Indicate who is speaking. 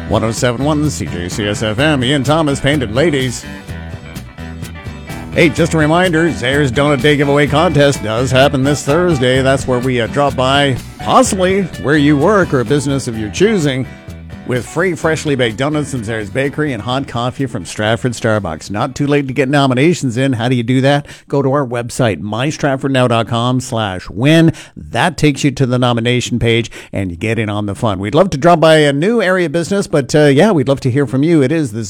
Speaker 1: 1071 CJCSFM. Ian Thomas, Painted Ladies. Hey, just a reminder, Zayre's Donut Day giveaway contest does happen this Thursday. That's where we drop by, possibly where you work or a business of your choosing, with free freshly baked donuts from Zayre's Bakery and hot coffee from Stratford Starbucks. Not too late to get nominations in. How do you do that? Go to our website, mystratfordnow.com/win. That takes you to the nomination page, and you get in on the fun. We'd love to drop by a new area business, but we'd love to hear from you. It is the